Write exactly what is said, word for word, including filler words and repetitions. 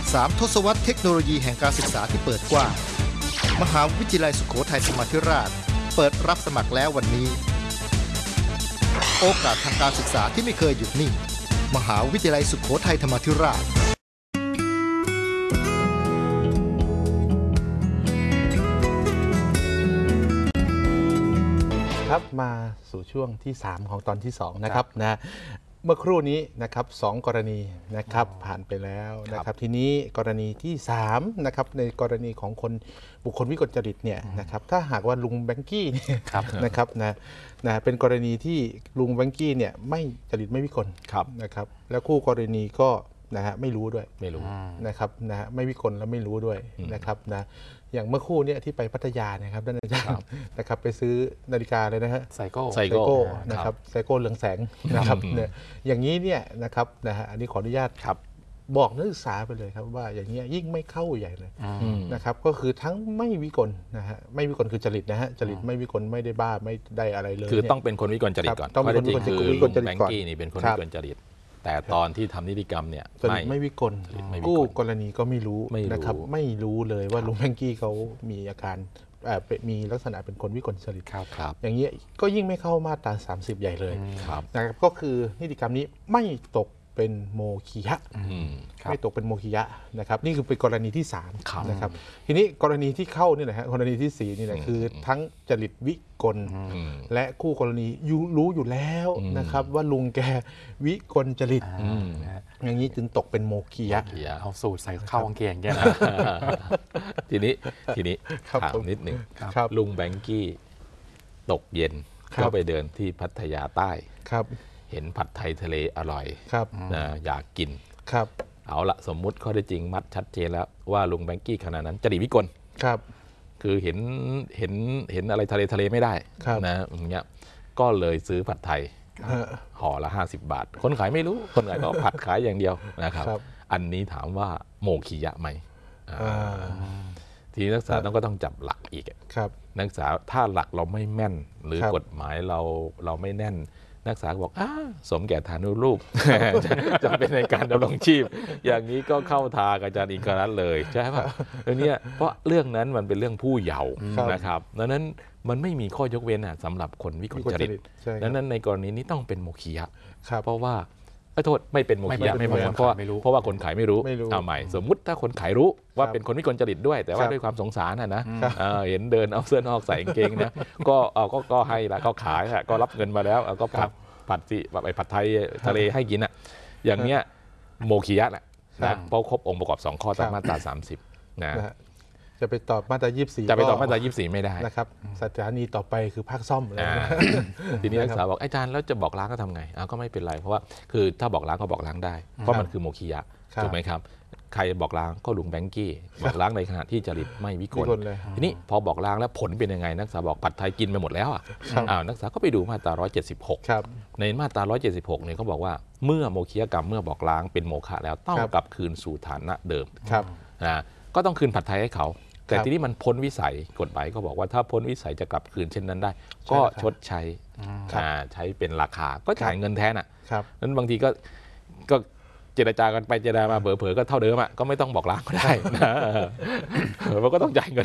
สามทศวรรษเทคโนโลยีแห่งการศึกษาที่เปิดกว้างมหาวิทยาลัยสุโขทัยธรรมาธิราชเปิดรับสมัครแล้ววันนี้โอกาสทางการศึกษาที่ไม่เคยหยุดนิ่งมหาวิทยาลัยสุโขทัยธรรมาธิราชครับมาสู่ช่วงที่สามของตอนที่สองนะครับนะเมื่อครู่นี้นะครับสองกรณีนะครับผ่านไปแล้วนะครับทีนี้กรณีที่สามนะครับในกรณีของคนบุคคลวิกลจริตเนี่ยนะครับถ้าหากว่าลุงแบงกี้นะครับนะนะเป็นกรณีที่ลุงแบงกี้เนี่ยไม่จริตไม่วิกลนะครับแล้วคู่กรณีก็นะฮะไม่รู้ด้วยไม่รู้นะครับนะฮะไม่วิกลและไม่รู้ด้วยนะครับนะอย่างเมื่อคู่เนี่ยที่ไปพัทยานะครับท่านอาจารย์นะครับไปซื้อนาฬิกาเลยนะฮะไซโก้ไซโก้นะครับไซโก้เรืองแสงนะครับเนี่ยอย่างนี้เนี่ยนะครับนะฮะอันนี้ขออนุญาตครับบอกนักศึกษาไปเลยครับว่าอย่างนี้ยิ่งไม่เข้าใหญ่เลยนะครับก็คือทั้งไม่วิกลนะฮะไม่วิกลคือจริตนะฮะจริตไม่วิกลไม่ได้บ้าไม่ได้อะไรเลยคือต้องเป็นคนวิกลจริตก่อนต้องเป็นคนวิกลจริตก่อนแบงกี้นี่เป็นคนวิกลจริตแต่ตอนที่ทำนิติกรรมเนี่ยไม่ไม่วิกลกู้กรณีก็ไม่รู้นะครับไม่รู้เลยว่าลุงแบงกี้เขามีอาการมีลักษณะเป็นคนวิกลจริตอย่างนี้ก็ยิ่งไม่เข้ามาตราสามสิบใหญ่เลยนะครับก็คือนิติกรรมนี้ไม่ตกเป็นโมคียะไม่ตกเป็นโมคียะนะครับนี่คือเป็นกรณีที่สามนะครับทีนี้กรณีที่เข้านี่แหละฮะกรณีที่สี่นี่แหละคือทั้งจริตวิกลและคู่กรณีรู้อยู่แล้วนะครับว่าลุงแกวิกลจริตอย่างนี้จึงตกเป็นโมคียะเอาสูตรใส่เข้ากางเกงแกนะทีนี้ทีนี้ถามนิดหนึ่งลุงแบงกี้ตกเย็นก็ไปเดินที่พัทยาใต้ครับเห็นผัดไทยทะเลอร่อยนะอยากกินครับเอาละสมมุติข้อได้จริงมัดชัดเจนแล้วว่าลุงแบงกี้ขณะนั้นจริตวิกลครับคือเห็นเห็นเห็นอะไรทะเลทะเลไม่ได้นะอย่างเงี้ยก็เลยซื้อผัดไทยห่อละห้าสิบบาทคนขายไม่รู้คนขายก็ผัดขายอย่างเดียวนะครับอันนี้ถามว่าโมคียะไหมทีนักศึกษาต้องก็ต้องจับหลักอีกนักศึกษาถ้าหลักเราไม่แม่นหรือกฎหมายเราเราไม่แน่นนักศึกษาบอกอ้าสมแก่ฐานุรูปจะเป็นในการดำรงชีพอย่างนี้ก็เข้าทางอาจารย์อิงครัตน์เลยใช่ป่ะเรื่องนี้เพราะเรื่องนั้นมันเป็นเรื่องผู้เยาว์นะครับดังนั้นมันไม่มีข้อยกเว้นสำหรับคนวิกลจริตดังนั้นในกรณีนี้ต้องเป็นโมคียะเพราะว่าโทษไม่เป็นโมคียะไม่เป็นเพราะเพราะว่าคนขายไม่รู้เอาใหม่สมมุติถ้าคนขายรู้ว่าเป็นคนวิกลจริตด้วยแต่ว่าด้วยความสงสารนะนะเห็นเดินเอาเสื้อนอกใส่กางเกงนะก็เอาก็ให้ละก็ขายก็รับเงินมาแล้วก็ผัดผัดสิแบบไอ้ผัดไทยทะเลให้กินอ่ะอย่างเนี้ยโมคียะนะเพราะครบองค์ประกอบสองข้อตามมาตราสามสิบนะจะไปตอบมาตรายี่สิบสี่จะไปตอบมาตรายี่สิบสี่ไม่ได้นะครับสถานีต่อไปคือภาคซ่อมเลยทีนี้นักศึกษาบอกอาจารย์แล้วจะบอกล้างก็ทำไงอ้าวก็ไม่เป็นไรเพราะว่าคือถ้าบอกล้างก็บอกล้างได้เพราะมันคือโมคียะถูกไหมครับใครบอกล้างก็ลุงแบงกี้บอกล้างในขณะที่จริตไม่วิกลทีนี้พอบอกล้างแล้วผลเป็นยังไงนักศึกษาบอกผัดไทยกินไปหมดแล้วอ่ะอ้าวนักศึกษาก็ไปดูมาตราหนึ่งร้อยเจ็ดสิบหกในมาตราหนึ่งร้อยเจ็ดสิบหกเนี่ยเขาบอกว่าเมื่อโมคียกรรมเมื่อบอกล้างเป็นโมฆะแล้วต้องกลับคืนสู่ฐานะเดิมนะก็ต้องคืนผัดไทยให้เขาแต่ทีนี้มันพ้นวิสัยกฎหมายก็บอกว่าถ้าพ้นวิสัยจะกลับคืนเช่นนั้นได้ก็ชดใช้ใช้เป็นราคาก็จ่ายเงินแทนอ่ะนั้นบางทีก็ก็เจรจากันไปเจรจามาเผลอๆก็เท่าเดิมอ่ะก็ไม่ต้องบอกล้างก็ได้นะมันก็ต้องจ่ายเงิน